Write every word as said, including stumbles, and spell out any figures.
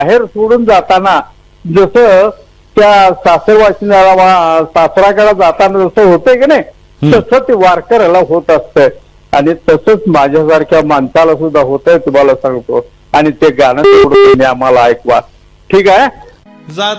बाहेर सोडून जाताना जसं त्या सासरवासिनीला सासराकडे जाताना जसं होतंय की नाही तसं ते वारकऱ्याला होत असतंय आणि तसंच माझ्यासारख्या माणसाला सुद्धा होतंय तुम्हाला सांगतो. आणि ते गाणं तेवढं आम्हाला ऐकवा. ठीक आहे. जात